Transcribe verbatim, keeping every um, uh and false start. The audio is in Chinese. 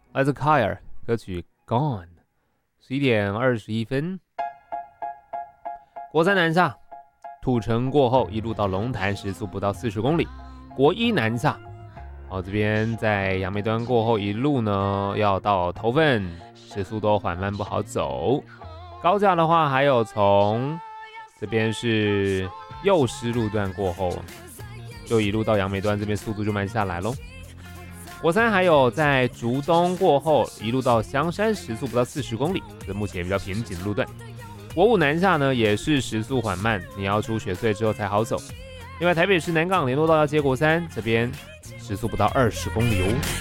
来自 Kyle 歌曲 Gone， 十一点二十一分。国三南下，土城过后一路到龙潭，时速不到四十公里。国一南下，哦，这边在杨梅端过后一路呢要到头份，时速都缓慢不好走。高架的话，还有从这边是幼师路段过后，就一路到杨梅端这边速度就慢下来咯。国三还有在竹东过后一路到香山，时速不到四十公里，这目前比较瓶颈的路段。国五南下呢也是时速缓慢，你要出雪隧之后才好走。另外台北市南港联络道要接国三，这边时速不到二十公里哦。